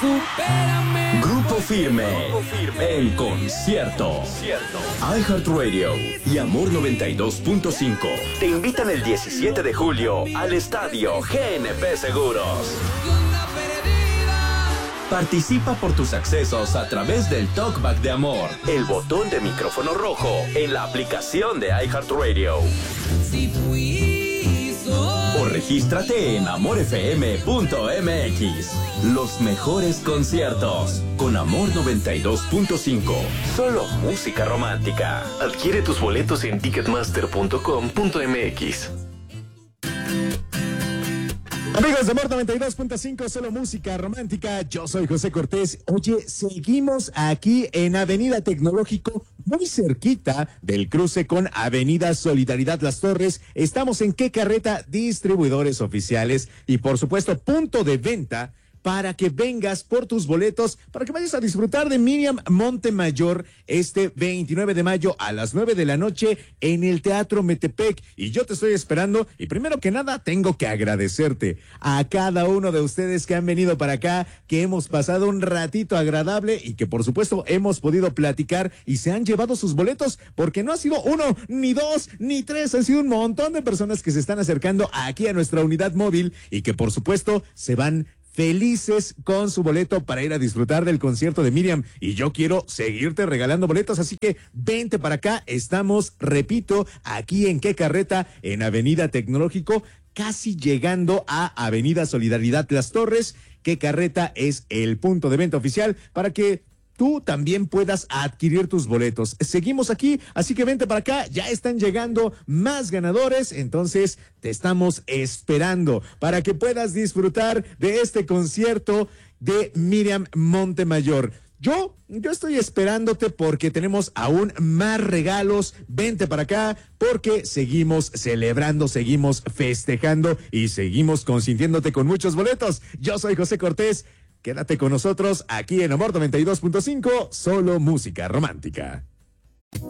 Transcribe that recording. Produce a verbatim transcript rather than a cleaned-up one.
Supérame. Grupo Firme, en concierto. iHeartRadio y Amor noventa y dos punto cinco te invitan el diecisiete de julio al estadio G N P Seguros. Participa por tus accesos a través del Talkback de Amor, el botón de micrófono rojo en la aplicación de iHeartRadio. Si fui, O regístrate en amor f m punto m x. Los mejores conciertos con Amor noventa y dos punto cinco. Solo música romántica. Adquiere tus boletos en ticketmaster punto com punto m x. Amigos de Amor noventa y dos punto cinco, solo música romántica. Yo soy José Cortés. Oye, seguimos aquí en Avenida Tecnológico, muy cerquita del cruce con Avenida Solidaridad Las Torres. Estamos en Qué Carreta, distribuidores oficiales y por supuesto punto de venta para que vengas por tus boletos, para que vayas a disfrutar de Miriam Montemayor este veintinueve de mayo a las nueve de la noche en el Teatro Metepec. Y yo te estoy esperando y primero que nada tengo que agradecerte a cada uno de ustedes que han venido para acá, que hemos pasado un ratito agradable y que por supuesto hemos podido platicar y se han llevado sus boletos, porque no ha sido uno, ni dos, ni tres, han sido un montón de personas que se están acercando aquí a nuestra unidad móvil y que por supuesto se van felices con su boleto para ir a disfrutar del concierto de Miriam. Y yo quiero seguirte regalando boletos, así que vente para acá. Estamos, repito, aquí en Qué Carreta, en Avenida Tecnológico, casi llegando a Avenida Solidaridad Las Torres. Qué Carreta es el punto de venta oficial para que tú también puedas adquirir tus boletos. Seguimos aquí, así que vente para acá, ya están llegando más ganadores, entonces te estamos esperando para que puedas disfrutar de este concierto de Miriam Montemayor. Yo, yo estoy esperándote porque tenemos aún más regalos. Vente para acá porque seguimos celebrando, seguimos festejando y seguimos consintiéndote con muchos boletos. Yo soy José Cortés. Quédate con nosotros aquí en Amor noventa y dos punto cinco, solo música romántica.